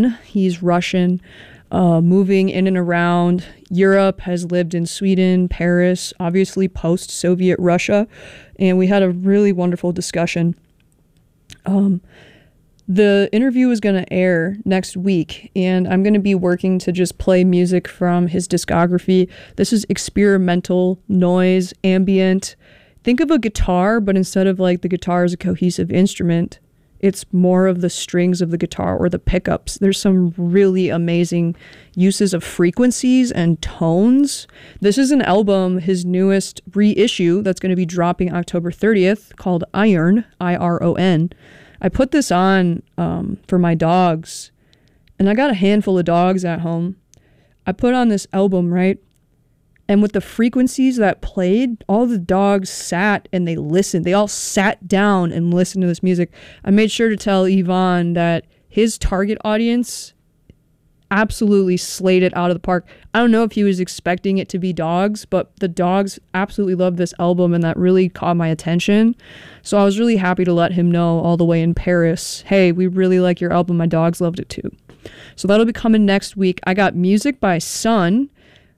Ivan. He's Russian, moving in and around Europe, has lived in Sweden, Paris, obviously post-Soviet Russia, and we had a really wonderful discussion. The interview is going to air next week, and I'm going to be working to just play music from his discography. This is experimental noise, ambient. Think of a guitar, but instead of like the guitar as a cohesive instrument, it's more of the strings of the guitar or the pickups. There's some really amazing uses of frequencies and tones. This is an album, his newest reissue, that's going to be dropping October 30th, called Iron, I-R-O-N. I put this on for my dogs, and I got a handful of dogs at home. I put on this album, right? And with the frequencies that played, all the dogs sat and they listened. They all sat down and listened to this music. I made sure to tell Ivan that his target audience absolutely slayed it out of the park. I don't know if he was expecting it to be dogs, but the dogs absolutely loved this album, and that really caught my attention. So I was really happy to let him know all the way in Paris, hey, we really like your album. My dogs loved it too. So that'll be coming next week. I got music by Sun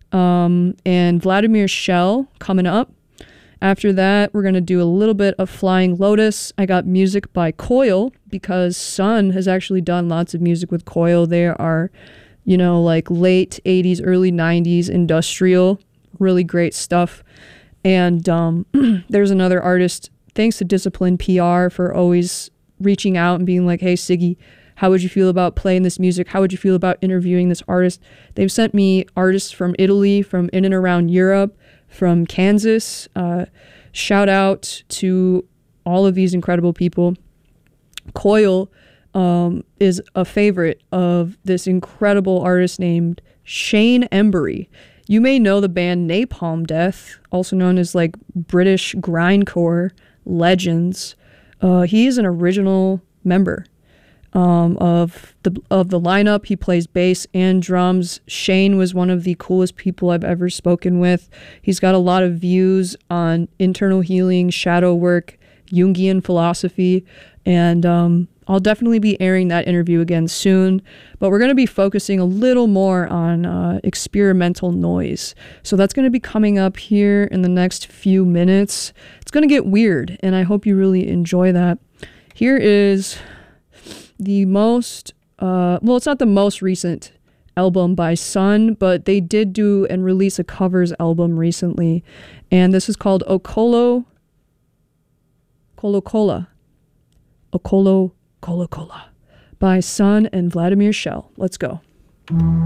and Vladimir Shell coming up. After that, we're going to do a little bit of Flying Lotus. I got music by Coil, because Sun has actually done lots of music with Coil. They are, like late 80s, early 90s industrial, really great stuff. And there's another artist, thanks to Discipline PR for always reaching out and being like, hey, Siggy, how would you feel about playing this music? How would you feel about interviewing this artist? They've sent me artists from Italy, from in and around Europe, from Kansas. Shout out to all of these incredible people. Coil is a favorite of this incredible artist named Shane Embury. You may know the band Napalm Death, also known as like British grindcore legends. He is an original member of the lineup. He plays bass and drums. Shane was one of the coolest people I've ever spoken with. He's got a lot of views on internal healing, shadow work, Jungian philosophy, and I'll definitely be airing that interview again soon, but we're going to be focusing a little more on experimental noise. So that's going to be coming up here in the next few minutes. It's going to get weird, and I hope you really enjoy that. Here is the most, it's not the most recent album by Sun, but they did do and release a covers album recently, and this is called Okolo Cola by Sun and Vladimir Shell. Let's go.